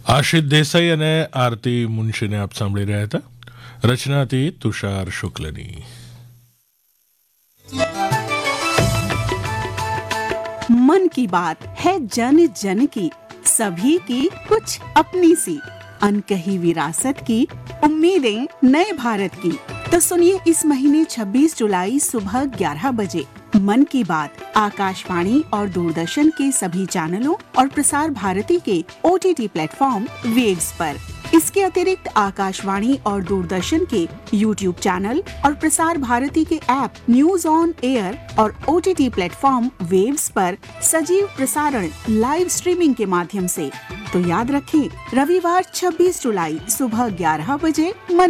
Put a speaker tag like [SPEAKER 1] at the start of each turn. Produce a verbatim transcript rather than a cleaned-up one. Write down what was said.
[SPEAKER 1] આશિત દેસાઈ અને આરતી મુનશીને આપ સાંભળી રહ્યા હતા. રચના હતી તુષાર શુક્લની.
[SPEAKER 2] मन की बात है जन जन की, सभी की कुछ अपनी सी, अनकही विरासत की, उम्मीदें नए भारत की. तो सुनिए इस महीने छब्बीस जुलाई सुबह ग्यारह बजे मन की बात आकाशवाणी और दूरदर्शन के सभी चैनलों और प्रसार भारती के O T T platform waves पर. इसके अतिरिक्त आकाशवाणी और दूरदर्शन के यूट्यूब चैनल और प्रसार भारती के ऐप न्यूज ऑन एयर और O T T platform waves पर सजीव प्रसारण लाइव स्ट्रीमिंग के माध्यम से. तो याद रखें, रविवार छब्बीस जुलाई सुबह ग्यारह बजे मन